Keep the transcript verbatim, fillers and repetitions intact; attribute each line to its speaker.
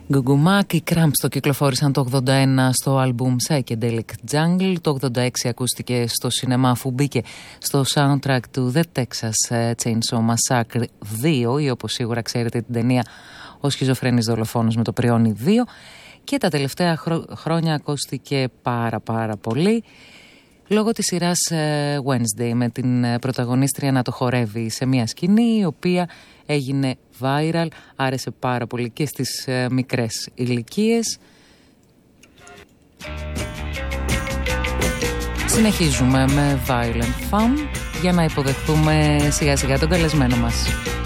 Speaker 1: Γκουγκουμάκ, οι Cramps το κυκλοφόρησαν το ογδόντα ένα στο άλμπουμ Psychedelic Jungle. Το ογδόντα έξι ακούστηκε στο σινεμά αφού μπήκε στο soundtrack του The Texas Chainsaw Massacre δύο, ή όπως σίγουρα ξέρετε την ταινία Ο Σχιζοφρένης Δολοφόνος με το Πριόνι δύο. Και τα τελευταία χρόνια ακούστηκε πάρα πάρα πολύ λόγω της σειράς Wednesday, με την πρωταγωνίστρια να το χορεύει σε μια σκηνή η οποία έγινε viral, άρεσε πάρα πολύ και στις μικρές ηλικίες. Συνεχίζουμε με Violent Femme για να υποδεχθούμε σιγά σιγά τον καλεσμένο μας.